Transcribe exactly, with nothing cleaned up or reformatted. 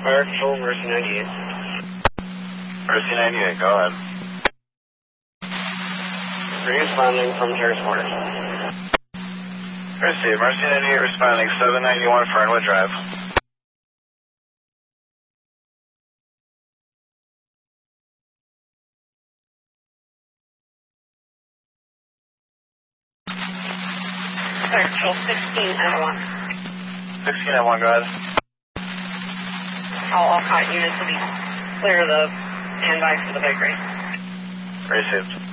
Fire Control, Mercy ninety-eight. Mercy ninety-eight, go ahead. Responding from Terrace Quarters. Receive, Mercy ninety-eight responding, seven ninety-one Fernwood Drive. Fire Control, sixteen N one. sixteen N one, go ahead. All all caught units to be clear of the handbags for the bakery. Received.